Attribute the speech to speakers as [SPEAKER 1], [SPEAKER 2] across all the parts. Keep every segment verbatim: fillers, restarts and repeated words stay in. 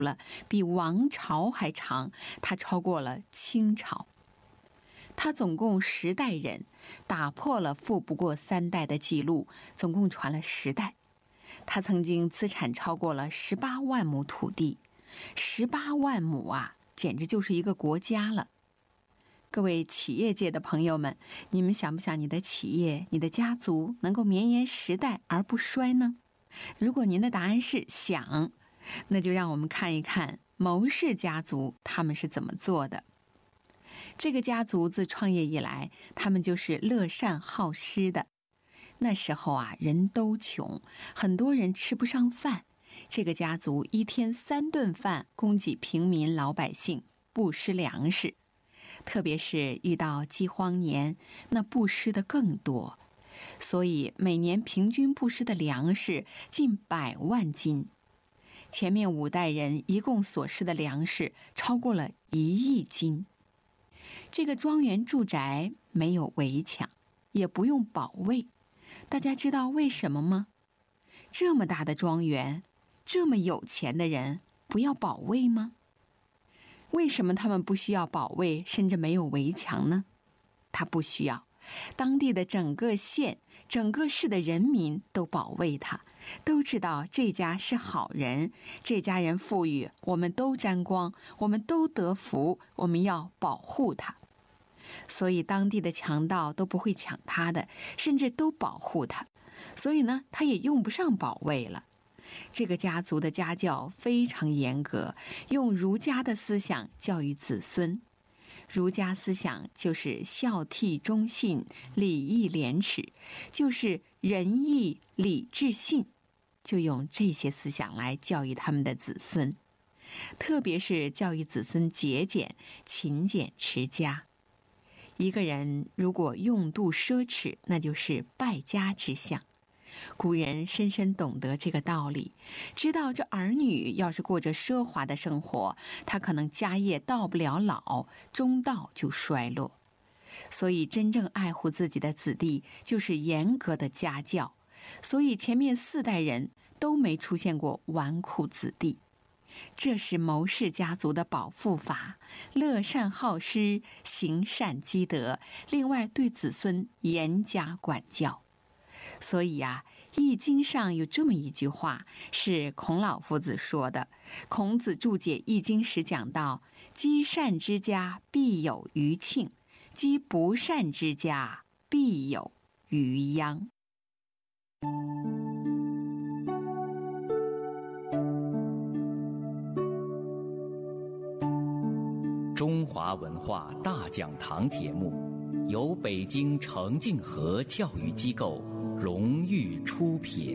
[SPEAKER 1] 了，比王朝还长，它超过了清朝。他总共十代人，打破了富不过三代的记录，总共传了十代。他曾经资产超过了十八万亩土地，十八万亩啊，简直就是一个国家了。各位企业界的朋友们，你们想不想你的企业、你的家族能够绵延十代而不衰呢？如果您的答案是想，那就让我们看一看牟氏家族他们是怎么做的。这个家族自创业以来，他们就是乐善好施的。那时候啊，人都穷，很多人吃不上饭。这个家族一天三顿饭供给平民老百姓，布施粮食。特别是遇到饥荒年，那布施的更多。所以每年平均布施的粮食近百万斤。前面五代人一共所施的粮食超过了一亿斤。这个庄园住宅没有围墙，也不用保卫。大家知道为什么吗？这么大的庄园，这么有钱的人，不要保卫吗？为什么他们不需要保卫，甚至没有围墙呢？他不需要，当地的整个县、整个市的人民都保卫他，都知道这家是好人，这家人富裕，我们都沾光，我们都得福，我们要保护他。所以当地的强盗都不会抢他的，甚至都保护他。所以呢，他也用不上保卫了。这个家族的家教非常严格，用儒家的思想教育子孙。儒家思想就是孝悌忠信、礼义廉耻，就是仁义礼智信，就用这些思想来教育他们的子孙。特别是教育子孙节俭、勤俭持家。一个人如果用度奢侈，那就是败家之相。古人深深懂得这个道理，知道这儿女要是过着奢华的生活，他可能家业到不了老，中道就衰落。所以真正爱护自己的子弟，就是严格的家教。所以前面四代人都没出现过纨绔子弟。这是牟氏家族的保父法，乐善好施，行善积德，另外对子孙严加管教。所以啊，《易经》上有这么一句话，是孔老夫子说的。孔子注解《易经》时讲到：积善之家，必有余庆；积不善之家，必有余殃。
[SPEAKER 2] 中华文化大讲堂节目由北京程敬和教育机构荣誉出品，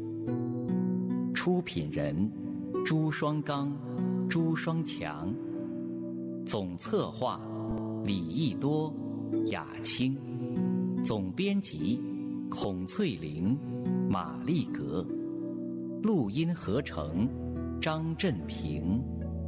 [SPEAKER 2] 出品人朱双刚、朱双强，总策划李益多、雅青，总编辑孔翠玲、马丽格，录音合成张振平。